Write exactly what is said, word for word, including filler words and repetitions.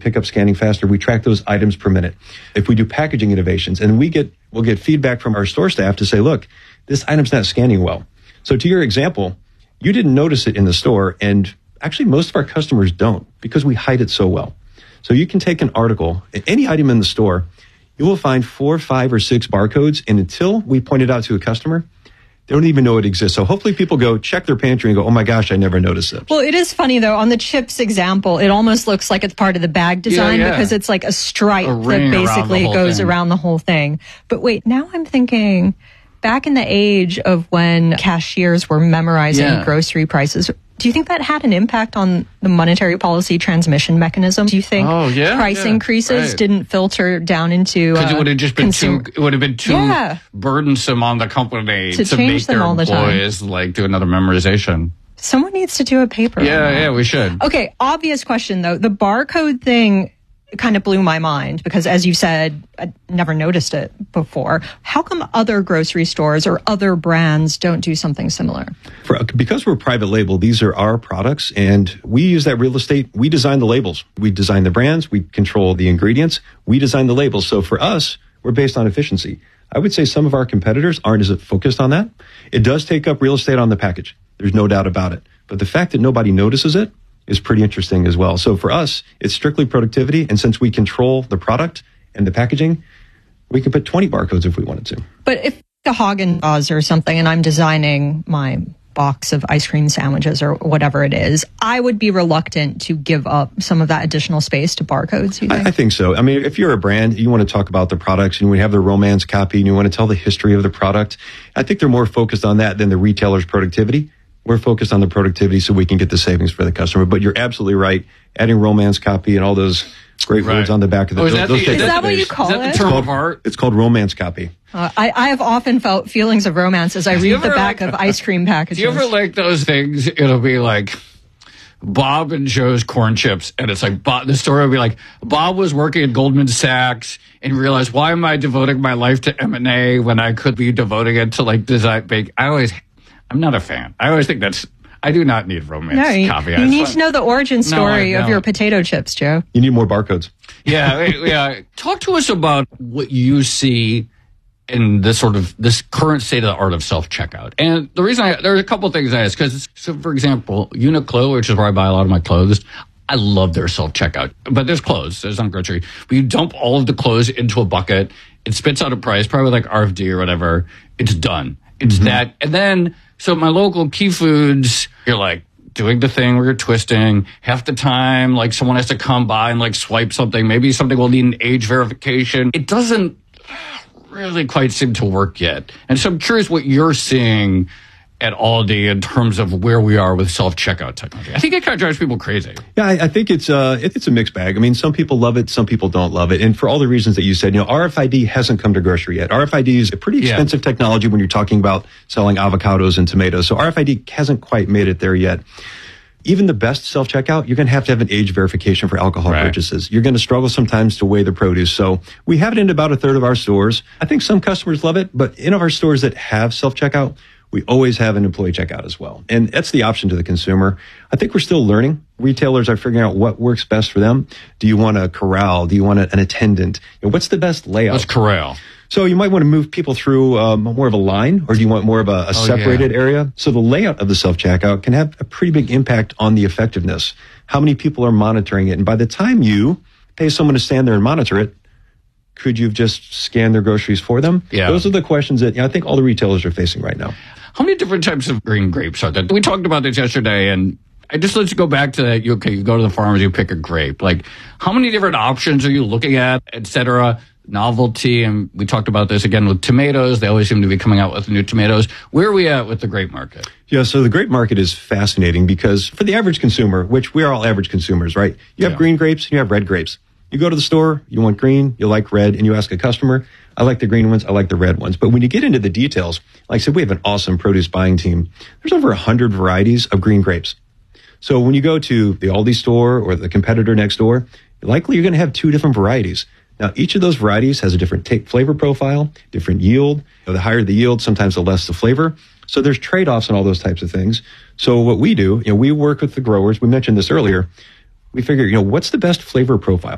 pick up scanning faster. We track those items per minute. If we do packaging innovations, and we get, we'll get feedback from our store staff to say, look, this item's not scanning well. So to your example, you didn't notice it in the store, and actually most of our customers don't because we hide it so well. So you can take an article, any item in the store, you will find four, five, or six barcodes, and until we point it out to a customer, they don't even know it exists. So hopefully people go check their pantry and go, oh my gosh, I never noticed this. Well, it is funny, though. On the chips example, it almost looks like it's part of the bag design yeah, yeah. because it's like a stripe a that basically around goes thing. around the whole thing. But wait, now I'm thinking back in the age of when cashiers were memorizing Yeah. grocery prices, do you think that had an impact on the monetary policy transmission mechanism? Do you think Oh, yeah, price yeah, increases right. didn't filter down into Because uh, it would have just been consumer- too. It would have been too Yeah. burdensome on the company To to, change make them their all the time. employees like do another memorization. Someone needs to do a paper. on Yeah, that. yeah, we should. Okay, obvious question though. The barcode thing kind of blew my mind because, as you said, I never noticed it before. How come other grocery stores or other brands don't do something similar? For, because we're private label, these are our products, and we use that real estate. We design the labels. We design the brands. We control the ingredients. We design the labels. So for us, we're based on efficiency. I would say some of our competitors aren't as focused on that. It does take up real estate on the package. There's no doubt about it. But the fact that nobody notices it is pretty interesting as well. So for us, it's strictly productivity. And since we control the product and the packaging, we can put twenty barcodes if we wanted to. But if the Haagen-Dazs or something and I'm designing my box of ice cream sandwiches or whatever it is, I would be reluctant to give up some of that additional space to barcodes, you think? I, I think so. I mean, if you're a brand, you want to talk about the products and we have the romance copy and you want to tell the history of the product. I think they're more focused on that than the retailer's productivity. We're focused on the productivity so we can get the savings for the customer. But you're absolutely right. Adding romance copy and all those great Right. words on the back of the Oh, is those, that those the- take Is up that what you space. call Is that it? the term called- of art? It's called romance copy. Uh, I, I have often felt feelings of romance as I Do you read the ever, back like- of ice cream packages. Do you ever like those things? It'll be like Bob and Joe's corn chips, and it's like Bob, the story will be like Bob was working at Goldman Sachs and realized, why am I devoting my life to M and A when I could be devoting it to like design bake? I always, I'm not a fan. I always think that's. I do not need romance No, you, copy. you I need just to know the origin story I of your don't. potato chips, Joe. You need more barcodes. Yeah, yeah. Talk to us about what you see in this sort of this current state of the art of self checkout. And the reason I there are a couple of things I ask because, so for example, Uniqlo, which is where I buy a lot of my clothes, I love their self checkout. But there's clothes, there's not grocery. But you dump all of the clothes into a bucket, it spits out a price, probably like R F D or whatever. It's done. It's mm-hmm. that, and then so my local Key Foods, you're like. Doing the thing where you're twisting half the time, like someone has to come by and like swipe something. Maybe something will need an age verification. It doesn't really quite seem to work yet. And so I'm curious what you're seeing at Aldi in terms of where we are with self-checkout technology. I think it kind of drives people crazy. Yeah, I, I think it's uh, it, it's a mixed bag. I mean, some people love it, some people don't love it. And for all the reasons that you said, you know, R F I D hasn't come to grocery yet. R F I D is a pretty expensive yeah. technology when you're talking about selling avocados and tomatoes. So R F I D hasn't quite made it there yet. Even the best self-checkout, you're going to have to have an age verification for alcohol right. purchases. You're going to struggle sometimes to weigh the produce. So we have it in about a third of our stores. I think some customers love it, but in our stores that have self-checkout, we always have an employee checkout as well. And that's the option to the consumer. I think we're still learning. Retailers are figuring out what works best for them. Do you want a corral? Do you want an attendant? You know, what's the best layout? What's corral? So you might want to move people through um, more of a line, or do you want more of a, a oh, separated yeah. area? So the layout of the self-checkout can have a pretty big impact on the effectiveness. How many people are monitoring it? And by the time you pay someone to stand there and monitor it, could you have just scanned their groceries for them? Yeah. Those are the questions that you know, I think all the retailers are facing right now. How many different types of green grapes are there? We talked about this yesterday, and I just let's go back to that. You, okay, you go to the farmers, you pick a grape. Like, how many different options are you looking at, et cetera? Novelty, and we talked about this again with tomatoes. They always seem to be coming out with new tomatoes. Where are we at with the grape market? Yeah, so the grape market is fascinating because for the average consumer, which we are all average consumers, right? You have yeah. green grapes and you have red grapes. You go to the store, you want green, you like red, and you ask a customer, I like the green ones, I like the red ones. But when you get into the details, like I said, we have an awesome produce buying team. There's over one hundred varieties of green grapes. So when you go to the Aldi store or the competitor next door, likely you're going to have two different varieties. Now, each of those varieties has a different t- flavor profile, different yield. You know, the higher the yield, sometimes the less the flavor. So there's trade-offs and all those types of things. So what we do, you know, we work with the growers. We mentioned this earlier. We figure, you know, what's the best flavor profile?